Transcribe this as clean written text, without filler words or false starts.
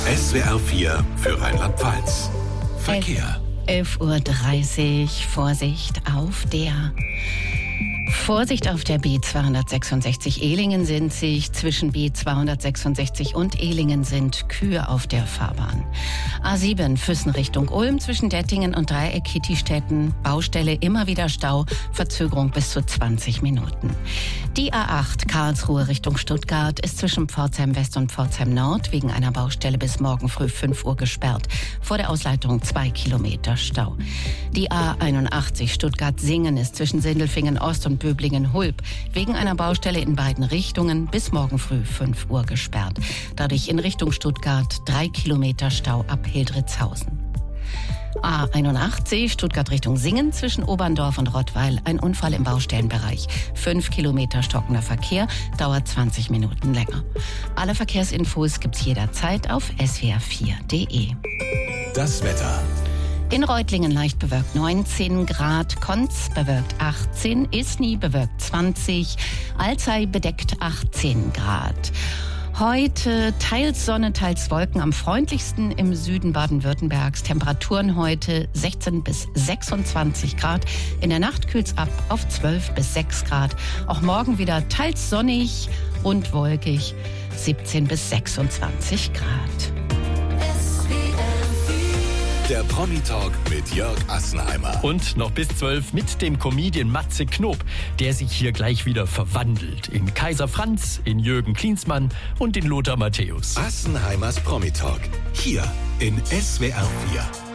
SWR 4 für Rheinland-Pfalz. Verkehr. 11:30 Uhr. Vorsicht auf der B266 Ehlingen sind sich. Zwischen B266 und Ehlingen sind Kühe auf der Fahrbahn. A7 Füssen Richtung Ulm zwischen Dettingen und Dreieck Kittistetten. Baustelle, immer wieder Stau, Verzögerung bis zu 20 Minuten. Die A8 Karlsruhe Richtung Stuttgart ist zwischen Pforzheim West und Pforzheim Nord wegen einer Baustelle bis morgen früh 5 Uhr gesperrt. Vor der Ausleitung 2 Kilometer Stau. Die A81 Stuttgart-Singen ist zwischen Sindelfingen Ost und Böblingen-Hulb wegen einer Baustelle in beiden Richtungen bis morgen früh 5 Uhr gesperrt. Dadurch in Richtung Stuttgart 3 Kilometer Stau ab Hildritzhausen. A81 Stuttgart Richtung Singen zwischen Oberndorf und Rottweil. Ein Unfall im Baustellenbereich. 5 Kilometer stockender Verkehr, dauert 20 Minuten länger. Alle Verkehrsinfos gibt's jederzeit auf swr4.de. Das Wetter. In Reutlingen leicht bewölkt 19 Grad, Konz bewölkt 18, Isny bewölkt 20, Alzey bedeckt 18 Grad. Heute teils Sonne, teils Wolken, am freundlichsten im Süden Baden-Württembergs. Temperaturen heute 16 bis 26 Grad. In der Nacht kühlt's ab auf 12 bis 6 Grad. Auch morgen wieder teils sonnig und wolkig, 17 bis 26 Grad. Der Promi-Talk mit Jörg Assenheimer. Und noch bis 12 mit dem Comedian Matze Knob, der sich hier gleich wieder verwandelt. In Kaiser Franz, in Jürgen Klinsmann und in Lothar Matthäus. Assenheimers Promi-Talk. Hier in SWR 4.